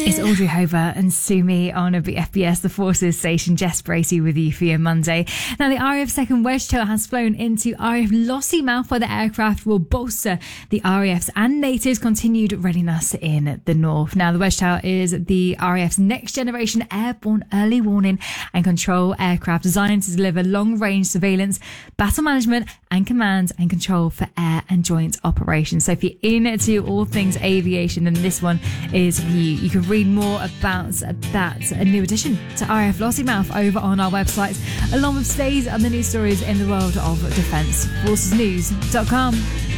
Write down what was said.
It's Audrey Hobart and Sumi on FBS, the Forces Station. Jess Bracey with you for your Monday. Now, the RAF second Wedgetail has flown into RAF Lossiemouth, where the aircraft will bolster the RAF's and NATO's continued readiness in the north. Now, the Wedgetail is the RAF's next generation airborne early warning and control aircraft designed to deliver long-range surveillance, battle management and command and control for air and joint operations. So if you're into all things aviation, then this one is for you. You can read more about that, a new addition to RAF Lossiemouth, over on our website, along with today's other news stories in the world of defence. ForcesNews.com.